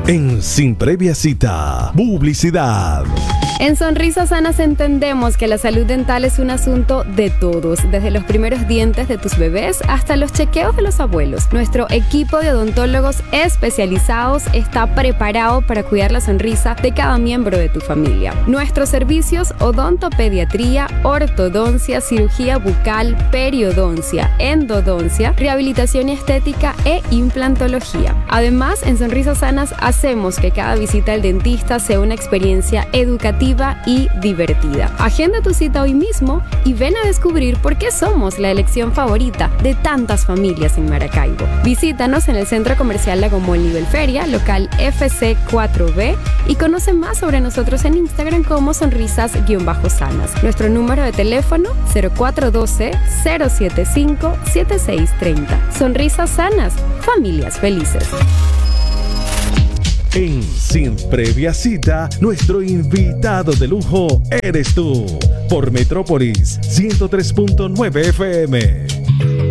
En Sin Previa Cita, publicidad. En Sonrisas Sanas entendemos que la salud dental es un asunto de todos, desde los primeros dientes de tus bebés hasta los chequeos de los abuelos. Nuestro equipo de odontólogos especializados está preparado para cuidar la sonrisa de cada miembro de tu familia. Nuestros servicios: odontopediatría, ortodoncia, cirugía bucal, periodoncia, endodoncia, rehabilitación estética e implantología. Además, en Sonrisas Sanas hacemos que cada visita al dentista sea una experiencia educativa y divertida. Agenda tu cita hoy mismo y ven a descubrir por qué somos la elección favorita de tantas familias en Maracaibo. Visítanos en el Centro Comercial Lago Mall Nivel Feria, local FC4B, y conoce más sobre nosotros en Instagram como sonrisas-sanas. Nuestro número de teléfono: 0412-075-7630. Sonrisas Sanas, familias felices. En Sin Previa Cita, nuestro invitado de lujo eres tú, por Metrópolis 103.9 FM.